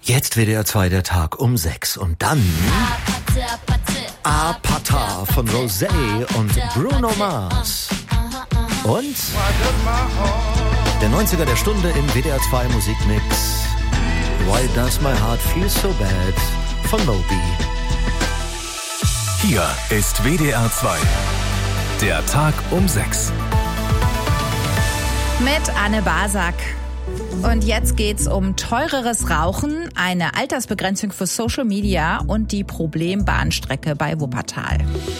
Jetzt WDR 2 der Tag um 6 und dann Apata von Rosé und Bruno Mars. Und der 90er der Stunde im WDR 2 Musikmix Why Does My Heart Feel So Bad von Moby. Hier ist WDR 2, der Tag um 6. Mit Anne Basak. Und jetzt geht's um teureres Rauchen, eine Altersbegrenzung für Social Media und die Problembahnstrecke bei Wuppertal.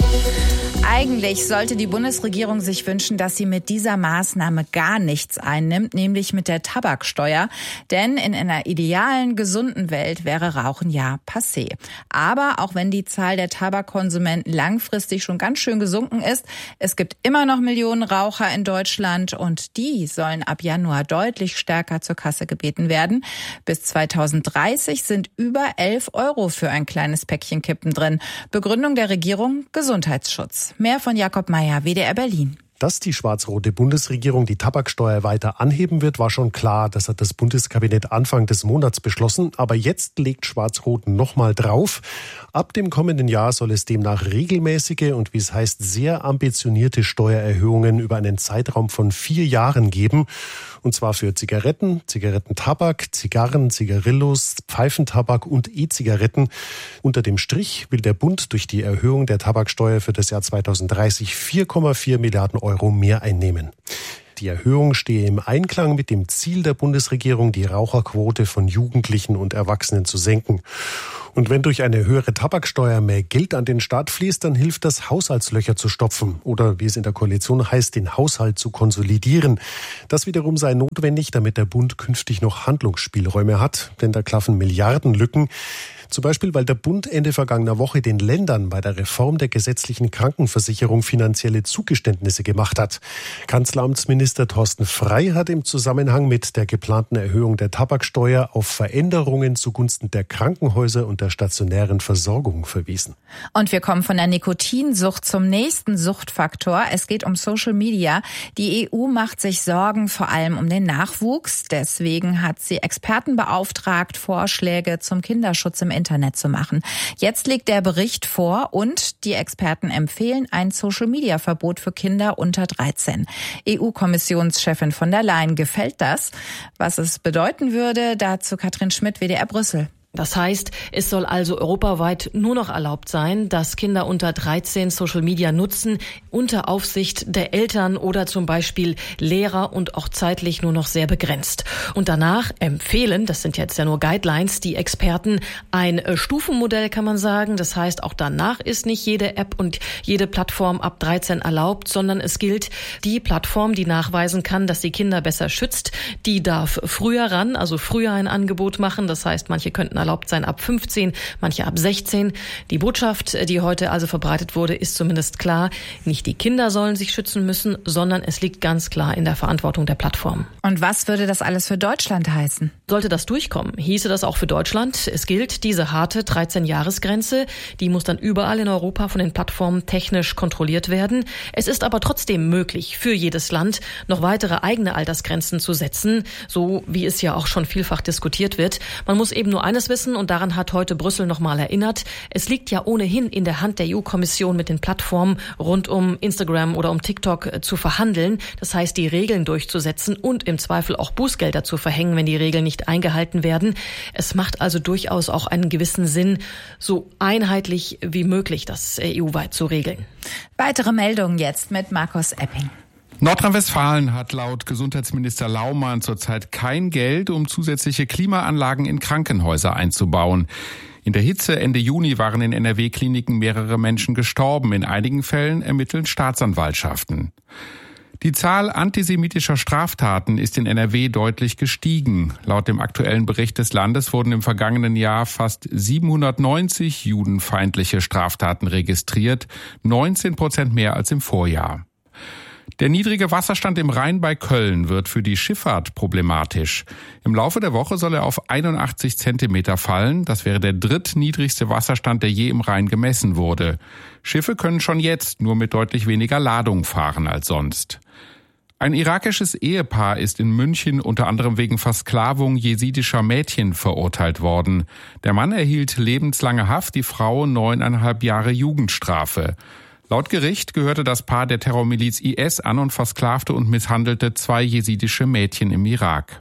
Eigentlich sollte die Bundesregierung sich wünschen, dass sie mit dieser Maßnahme gar nichts einnimmt, nämlich mit der Tabaksteuer. Denn in einer idealen, gesunden Welt wäre Rauchen ja passé. Aber auch wenn die Zahl der Tabakkonsumenten langfristig schon ganz schön gesunken ist, es gibt immer noch Millionen Raucher in Deutschland und die sollen ab Januar deutlich stärker zur Kasse gebeten werden. Bis 2030 sind über 11 € für ein kleines Päckchen Kippen drin. Begründung der Regierung: Gesundheitsschutz. Mehr von Jakob Meyer, WDR Berlin. Dass die schwarz-rote Bundesregierung die Tabaksteuer weiter anheben wird, war schon klar. Das hat das Bundeskabinett Anfang des Monats beschlossen. Aber jetzt legt Schwarz-Rot nochmal drauf. Ab dem kommenden Jahr soll es demnach regelmäßige und, wie es heißt, sehr ambitionierte Steuererhöhungen über einen Zeitraum von 4 Jahren geben. Und zwar für Zigaretten, Zigarettentabak, Zigarren, Zigarillos, Pfeifentabak und E-Zigaretten. Unter dem Strich will der Bund durch die Erhöhung der Tabaksteuer für das Jahr 2030 4,4 Milliarden € mehr einnehmen. Die Erhöhung stehe im Einklang mit dem Ziel der Bundesregierung, die Raucherquote von Jugendlichen und Erwachsenen zu senken. Und wenn durch eine höhere Tabaksteuer mehr Geld an den Staat fließt, dann hilft das, Haushaltslöcher zu stopfen oder, wie es in der Koalition heißt, den Haushalt zu konsolidieren. Das wiederum sei notwendig, damit der Bund künftig noch Handlungsspielräume hat, denn da klaffen Milliardenlücken. Zum Beispiel, weil der Bund Ende vergangener Woche den Ländern bei der Reform der gesetzlichen Krankenversicherung finanzielle Zugeständnisse gemacht hat. Kanzleramtsminister Thorsten Frey hat im Zusammenhang mit der geplanten Erhöhung der Tabaksteuer auf Veränderungen zugunsten der Krankenhäuser und der stationären Versorgung verwiesen. Und wir kommen von der Nikotinsucht zum nächsten Suchtfaktor. Es geht um Social Media. Die EU macht sich Sorgen vor allem um den Nachwuchs. Deswegen hat sie Experten beauftragt, Vorschläge zum Kinderschutz im Internet zu machen. Jetzt liegt der Bericht vor und die Experten empfehlen ein Social-Media-Verbot für Kinder unter 13. EU-Kommissionschefin von der Leyen gefällt das. Was es bedeuten würde, dazu Katrin Schmidt, WDR Brüssel. Das heißt, es soll also europaweit nur noch erlaubt sein, dass Kinder unter 13 Social Media nutzen, unter Aufsicht der Eltern oder zum Beispiel Lehrer und auch zeitlich nur noch sehr begrenzt. Und danach empfehlen, das sind jetzt ja nur Guidelines, die Experten ein Stufenmodell, kann man sagen. Das heißt, auch danach ist nicht jede App und jede Plattform ab 13 erlaubt, sondern es gilt, die Plattform, die nachweisen kann, dass sie Kinder besser schützt, die darf früher ran, also früher ein Angebot machen. Das heißt, manche könnten erlaubt sein ab 15, manche ab 16. Die Botschaft, die heute also verbreitet wurde, ist zumindest klar. Nicht die Kinder sollen sich schützen müssen, sondern es liegt ganz klar in der Verantwortung der Plattform. Und was würde das alles für Deutschland heißen? Sollte das durchkommen, hieße das auch für Deutschland. Es gilt diese harte 13-Jahres-Grenze. Die muss dann überall in Europa von den Plattformen technisch kontrolliert werden. Es ist aber trotzdem möglich, für jedes Land noch weitere eigene Altersgrenzen zu setzen, so wie es ja auch schon vielfach diskutiert wird. Man muss eben nur eines wissen, und daran hat heute Brüssel nochmal erinnert. Es liegt ja ohnehin in der Hand der EU-Kommission, mit den Plattformen rund um Instagram oder um TikTok zu verhandeln. Das heißt, die Regeln durchzusetzen und im Zweifel auch Bußgelder zu verhängen, wenn die Regeln nicht eingehalten werden. Es macht also durchaus auch einen gewissen Sinn, so einheitlich wie möglich das EU-weit zu regeln. Weitere Meldungen jetzt mit Markus Epping. Nordrhein-Westfalen hat laut Gesundheitsminister Laumann zurzeit kein Geld, um zusätzliche Klimaanlagen in Krankenhäuser einzubauen. In der Hitze Ende Juni waren in NRW-Kliniken mehrere Menschen gestorben. In einigen Fällen ermitteln Staatsanwaltschaften. Die Zahl antisemitischer Straftaten ist in NRW deutlich gestiegen. Laut dem aktuellen Bericht des Landes wurden im vergangenen Jahr fast 790 judenfeindliche Straftaten registriert, 19% mehr als im Vorjahr. Der niedrige Wasserstand im Rhein bei Köln wird für die Schifffahrt problematisch. Im Laufe der Woche soll er auf 81 Zentimeter fallen. Das wäre der drittniedrigste Wasserstand, der je im Rhein gemessen wurde. Schiffe können schon jetzt nur mit deutlich weniger Ladung fahren als sonst. Ein irakisches Ehepaar ist in München unter anderem wegen Versklavung jesidischer Mädchen verurteilt worden. Der Mann erhielt lebenslange Haft, die Frau 9,5 Jahre Jugendstrafe. Laut Gericht gehörte das Paar der Terrormiliz IS an und versklavte und misshandelte 2 jesidische Mädchen im Irak.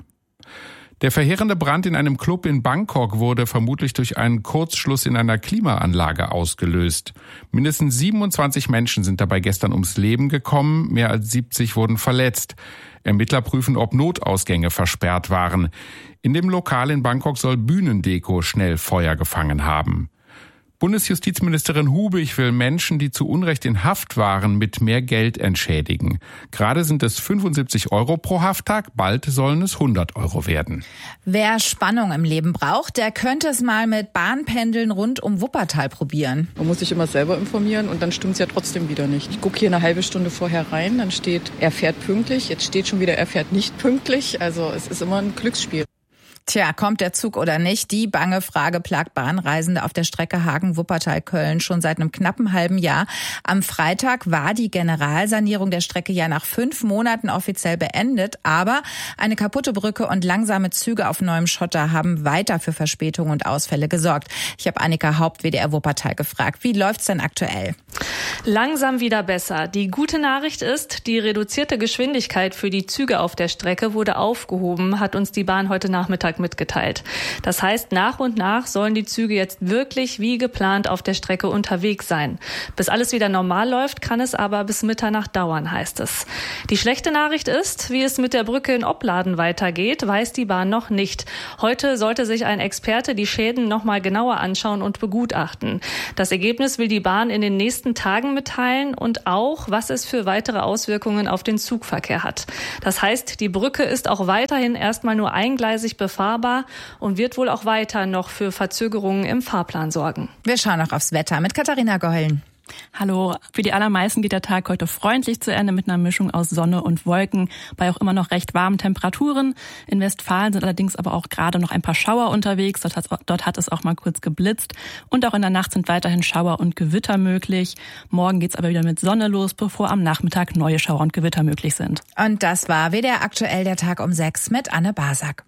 Der verheerende Brand in einem Club in Bangkok wurde vermutlich durch einen Kurzschluss in einer Klimaanlage ausgelöst. Mindestens 27 Menschen sind dabei gestern ums Leben gekommen, mehr als 70 wurden verletzt. Ermittler prüfen, ob Notausgänge versperrt waren. In dem Lokal in Bangkok soll Bühnendeko schnell Feuer gefangen haben. Bundesjustizministerin Hubig will Menschen, die zu Unrecht in Haft waren, mit mehr Geld entschädigen. Gerade sind es 75 € pro Hafttag, bald sollen es 100 € werden. Wer Spannung im Leben braucht, der könnte es mal mit Bahnpendeln rund um Wuppertal probieren. Man muss sich immer selber informieren und dann stimmt es ja trotzdem wieder nicht. Ich gucke hier eine halbe Stunde vorher rein, dann steht, er fährt pünktlich. Jetzt steht schon wieder, er fährt nicht pünktlich. Also es ist immer ein Glücksspiel. Tja, kommt der Zug oder nicht? Die bange Frage plagt Bahnreisende auf der Strecke Hagen-Wuppertal-Köln schon seit einem knappen halben Jahr. Am Freitag war die Generalsanierung der Strecke ja nach 5 Monaten offiziell beendet. Aber eine kaputte Brücke und langsame Züge auf neuem Schotter haben weiter für Verspätungen und Ausfälle gesorgt. Ich habe Annika Haupt, WDR Wuppertal, gefragt. Wie läuft's denn aktuell? Langsam wieder besser. Die gute Nachricht ist, die reduzierte Geschwindigkeit für die Züge auf der Strecke wurde aufgehoben, hat uns die Bahn heute Nachmittag mitgeteilt. Das heißt, nach und nach sollen die Züge jetzt wirklich wie geplant auf der Strecke unterwegs sein. Bis alles wieder normal läuft, kann es aber bis Mitternacht dauern, heißt es. Die schlechte Nachricht ist, wie es mit der Brücke in Opladen weitergeht, weiß die Bahn noch nicht. Heute sollte sich ein Experte die Schäden noch mal genauer anschauen und begutachten. Das Ergebnis will die Bahn in den nächsten Tagen mitteilen und auch, was es für weitere Auswirkungen auf den Zugverkehr hat. Das heißt, die Brücke ist auch weiterhin erstmal nur eingleisig befahrbar und wird wohl auch weiter noch für Verzögerungen im Fahrplan sorgen. Wir schauen noch aufs Wetter mit Katharina Gollen. Hallo. Für die allermeisten geht der Tag heute freundlich zu Ende mit einer Mischung aus Sonne und Wolken, bei auch immer noch recht warmen Temperaturen. In Westfalen sind allerdings aber auch gerade noch ein paar Schauer unterwegs. Dort hat es auch mal kurz geblitzt. Und auch in der Nacht sind weiterhin Schauer und Gewitter möglich. Morgen geht's aber wieder mit Sonne los, bevor am Nachmittag neue Schauer und Gewitter möglich sind. Und das war WDR aktuell, der Tag um 6 mit Anne Basak.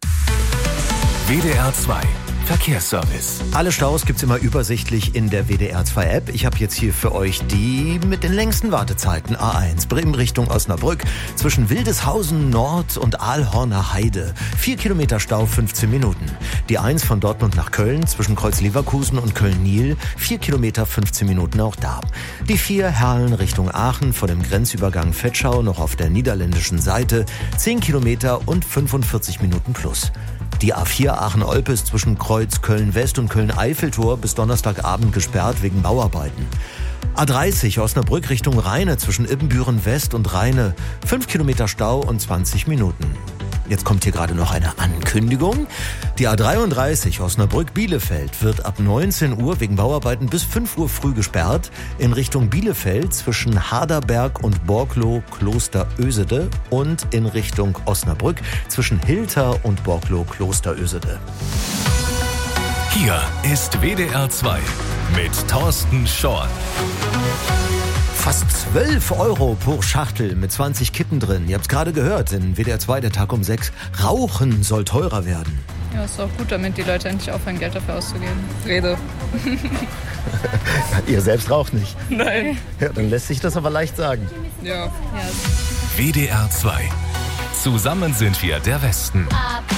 WDR 2 Verkehrsservice. Alle Staus gibt's immer übersichtlich in der WDR 2 App. Ich habe jetzt hier für euch die mit den längsten Wartezeiten. A1 Bremen Richtung Osnabrück zwischen Wildeshausen Nord und Aalhorner Heide. 4 Kilometer Stau, 15 Minuten. Die 1 von Dortmund nach Köln zwischen Kreuz Leverkusen und Köln-Niel. 4 Kilometer, 15 Minuten auch da. Die 4 Herlen Richtung Aachen vor dem Grenzübergang Vetschau noch auf der niederländischen Seite. 10 Kilometer und 45 Minuten plus. Die A4 Aachen-Olpes zwischen Kreuz Köln-West und Köln-Eiffeltor bis Donnerstagabend gesperrt wegen Bauarbeiten. A30 Osnabrück Richtung Rheine zwischen Ibbenbüren-West und Rheine. 5 Kilometer Stau und 20 Minuten. Jetzt kommt hier gerade noch eine Ankündigung. Die A33 Osnabrück-Bielefeld wird ab 19 Uhr wegen Bauarbeiten bis 5 Uhr früh gesperrt. In Richtung Bielefeld zwischen Harderberg und Borklow-Klosterösede und in Richtung Osnabrück zwischen Hilter und Borklow-Klosterösede. Hier ist WDR 2 mit Thorsten Schorn. Fast 12 € pro Schachtel mit 20 Kippen drin. Ihr habt's gerade gehört, in WDR 2, der Tag um 6. Rauchen soll teurer werden. Ja, ist auch gut, damit die Leute endlich aufhören, Geld dafür auszugeben. Rede. Ihr selbst raucht nicht? Nein. Ja, dann lässt sich das aber leicht sagen. Ja. WDR 2. Zusammen sind wir der Westen.